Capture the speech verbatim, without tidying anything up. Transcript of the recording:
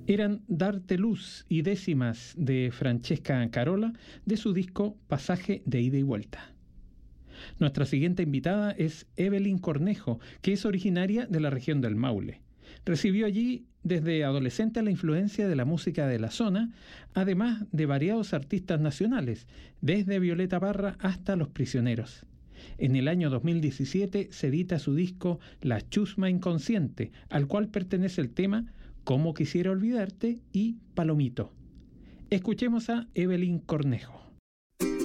Eran Darte Luz y Décimas de Francesca Carola de su disco Pasaje de Ida y Vuelta. Nuestra siguiente invitada es Evelyn Cornejo, que es originaria de la región del Maule. Recibió allí desde adolescente la influencia de la música de la zona, además de variados artistas nacionales, desde Violeta Parra hasta Los Prisioneros. En el año dos mil diecisiete se edita su disco La Chusma Inconsciente, al cual pertenece el tema Cómo quisiera olvidarte y Palomito. Escuchemos a Evelyn Cornejo.